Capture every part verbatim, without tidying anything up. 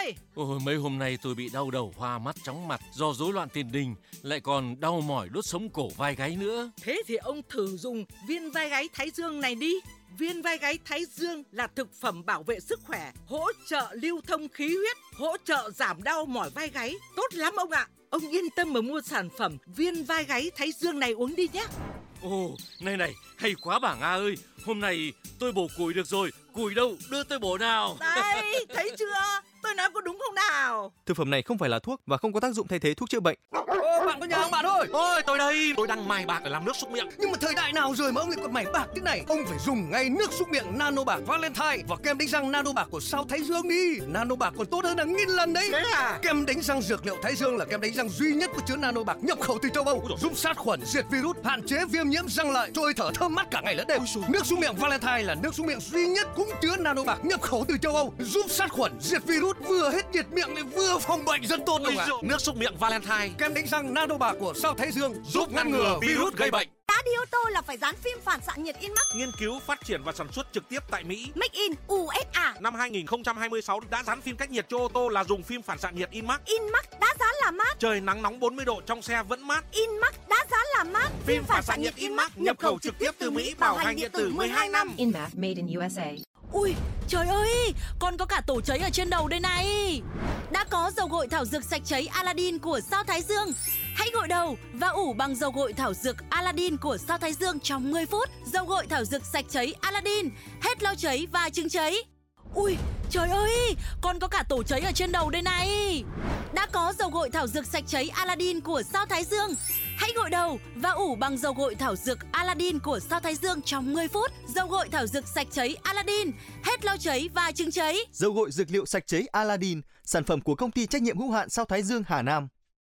ơi. Ôi, mấy hôm nay tôi bị đau đầu, hoa mắt, chóng mặt do rối loạn tiền đình, lại còn đau mỏi đốt sống cổ vai gáy nữa. Thế thì ông thử dùng viên vai gáy Thái Dương này đi. Viên vai gáy Thái Dương là thực phẩm bảo vệ sức khỏe, hỗ trợ lưu thông khí huyết, hỗ trợ giảm đau mỏi vai gáy. Tốt lắm ông ạ. Ông yên tâm mà mua sản phẩm viên vai gáy Thái Dương này uống đi nhé. Ồ, này này, hay quá bà Nga ơi. Hôm nay tôi bổ củi được rồi. Củi đâu, đưa tôi bổ nào. Đây, thấy chưa? Tôi nói có đúng không nào? Thực phẩm này không phải là thuốc và không có tác dụng thay thế thuốc chữa bệnh. Ô, bạn có nhà không bạn ơi? Ôi, tôi đây, tôi đang mài bạc để làm nước súc miệng. Nhưng mà thời đại nào rồi mà ông lại còn mài bạc thế này? Ông phải dùng ngay nước súc miệng Nano Bạc Valentine và kem đánh răng Nano Bạc của Sao Thái Dương đi. Nano Bạc còn tốt hơn là nghìn lần đấy. Thế à? Kem đánh răng dược liệu Thái Dương là kem đánh răng duy nhất có chứa Nano Bạc nhập khẩu từ châu Âu, giúp sát khuẩn, diệt virus, hạn chế viêm nhiễm răng lợi, cho hơi thở thơm mát cả ngày lẫn đêm. Nước súc miệng Valentine là nước súc miệng duy nhất cũng chứa Nano Bạc nhập khẩu từ châu Âu, giúp sát khuẩn, diệt virus, vừa hết nhiệt miệng lại vừa phòng bệnh, rất tốt luôn ạ. Nước súc miệng Valentine, kem đánh răng Nano Bạc của Sao Thái Dương giúp ngăn ngừa virus gây bệnh. Đã đi ô tô là phải dán phim phản xạ nhiệt Inmax. Nghiên cứu, phát triển và sản xuất trực tiếp tại Mỹ. Make in u ét a. Năm hai nghìn không trăm hai mươi sáu đã dán phim cách nhiệt cho ô tô là dùng phim phản xạ nhiệt Inmax. Inmax đã dán là mát. Trời nắng nóng bốn mươi độ trong xe vẫn mát. Inmax đã dán là mát. Phim phản xạ nhiệt Inmax nhập khẩu trực tiếp từ Mỹ, bảo hành điện tử mười hai năm. Inmax made in u ét a. Ui, trời ơi, con có cả tổ cháy ở trên đầu đây này. Đã có dầu gội thảo dược sạch cháy Aladdin của Sao Thái Dương. Hãy gội đầu và ủ bằng dầu gội thảo dược Aladdin của Sao Thái Dương trong mười phút. Dầu gội thảo dược sạch cháy Aladdin, hết lau cháy và chứng cháy. Ui, trời ơi, con có cả tổ cháy ở trên đầu đây này. Đã có dầu gội thảo dược sạch cháy Aladdin của Sao Thái Dương. Hãy gội đầu và ủ bằng dầu gội thảo dược Aladdin của Sao Thái Dương trong mười phút. Dầu gội thảo dược sạch cháy Aladdin, hết lau cháy và chứng cháy. Dầu gội dược liệu sạch cháy Aladdin, sản phẩm của công ty trách nhiệm hữu hạn Sao Thái Dương Hà Nam.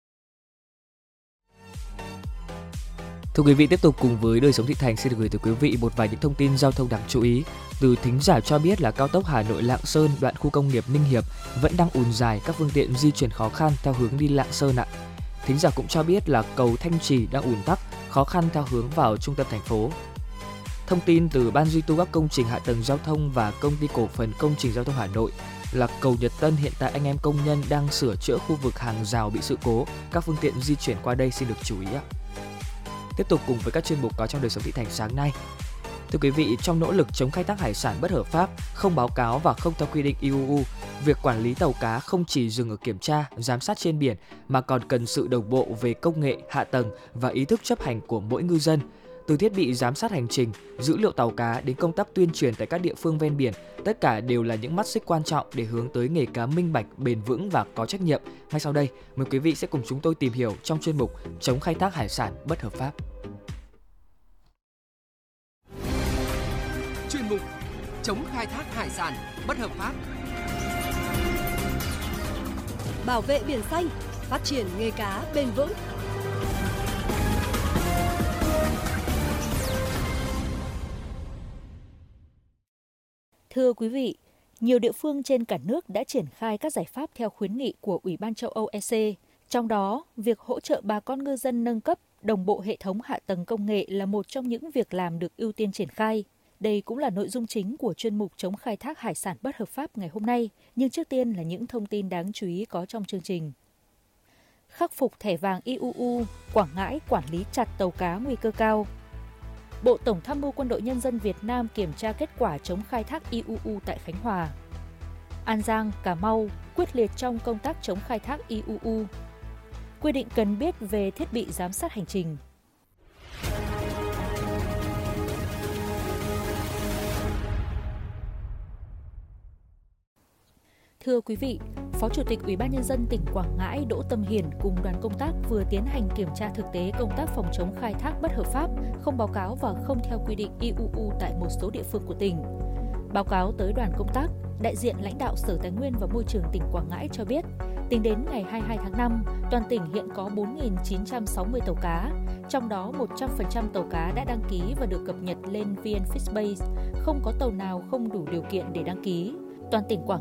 Thưa quý vị, tiếp tục cùng với Đời sống thị thành xin được gửi tới quý vị một vài những thông tin giao thông đáng chú ý. Từ thính giả cho biết là cao tốc Hà Nội Lạng Sơn đoạn khu công nghiệp Ninh Hiệp vẫn đang ùn dài, các phương tiện di chuyển khó khăn theo hướng đi Lạng Sơn ạ. Thính giả cũng cho biết là cầu Thanh Trì đang ùn tắc, khó khăn theo hướng vào trung tâm thành phố. Thông tin từ Ban duy tu các công trình hạ tầng giao thông và Công ty cổ phần công trình giao thông Hà Nội là cầu Nhật Tân, hiện tại anh em công nhân đang sửa chữa khu vực hàng rào bị sự cố, các phương tiện di chuyển qua đây xin được chú ý ạ. Tiếp tục cùng với các chuyên mục có trong Đời sống thị thành sáng nay. Thưa quý vị, trong nỗ lực chống khai thác hải sản bất hợp pháp, không báo cáo và không theo quy định i u u, việc quản lý tàu cá không chỉ dừng ở kiểm tra, giám sát trên biển mà còn cần sự đồng bộ về công nghệ, hạ tầng và ý thức chấp hành của mỗi ngư dân. Từ thiết bị giám sát hành trình, dữ liệu tàu cá đến công tác tuyên truyền tại các địa phương ven biển, tất cả đều là những mắt xích quan trọng để hướng tới nghề cá minh bạch, bền vững và có trách nhiệm. Ngay sau đây, mời quý vị sẽ cùng chúng tôi tìm hiểu trong chuyên mục chống khai thác hải sản bất hợp pháp. Chuyên mục chống khai thác hải sản bất hợp pháp. Bảo vệ biển xanh, phát triển nghề cá bền vững. Thưa quý vị, nhiều địa phương trên cả nước đã triển khai các giải pháp theo khuyến nghị của Ủy ban châu Âu E C. Trong đó, việc hỗ trợ bà con ngư dân nâng cấp, đồng bộ hệ thống hạ tầng công nghệ là một trong những việc làm được ưu tiên triển khai. Đây cũng là nội dung chính của chuyên mục chống khai thác hải sản bất hợp pháp ngày hôm nay, nhưng trước tiên là những thông tin đáng chú ý có trong chương trình. Khắc phục thẻ vàng i u u, Quảng Ngãi quản lý chặt tàu cá nguy cơ cao. Bộ Tổng tham mưu Quân đội Nhân dân Việt Nam kiểm tra kết quả chống khai thác i u u tại Khánh Hòa. An Giang, Cà Mau quyết liệt trong công tác chống khai thác i u u. Quy định cần biết về thiết bị giám sát hành trình. Thưa quý vị, Phó Chủ tịch Ủy ban Nhân dân tỉnh Quảng Ngãi Đỗ Tâm Hiền cùng đoàn công tác vừa tiến hành kiểm tra thực tế công tác phòng chống khai thác bất hợp pháp, không báo cáo và không theo quy định i u u tại một số địa phương của tỉnh. Báo cáo tới đoàn công tác, đại diện lãnh đạo Sở Tài nguyên và Môi trường tỉnh Quảng Ngãi cho biết, tính đến ngày hai mươi hai tháng năm, toàn tỉnh hiện có bốn nghìn chín trăm sáu mươi tàu cá, trong đó một trăm phần trăm tàu cá đã đăng ký và được cập nhật lên vê en Fishbase, không có tàu nào không đủ điều kiện để đăng ký. Toàn tỉnh Quảng